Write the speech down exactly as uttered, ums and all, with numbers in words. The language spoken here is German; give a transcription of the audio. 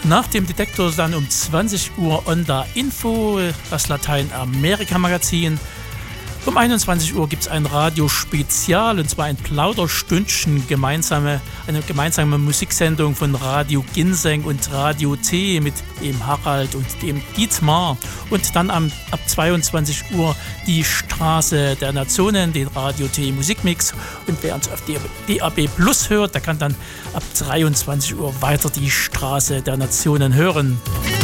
Nach dem Detektor dann um zwanzig Uhr Onda Info, das Lateinamerika-Magazin. Um einundzwanzig Uhr gibt es ein Radiospezial, und zwar ein Plauderstündchen, gemeinsame, eine gemeinsame Musiksendung von Radio Ginseng und Radio T mit dem Harald und dem Dietmar. Und dann am, ab zweiundzwanzig Uhr die Straße der Nationen, den Radio T Musikmix. Und wer uns auf D A B Plus hört, der kann dann ab dreiundzwanzig Uhr weiter die Straße der Nationen hören.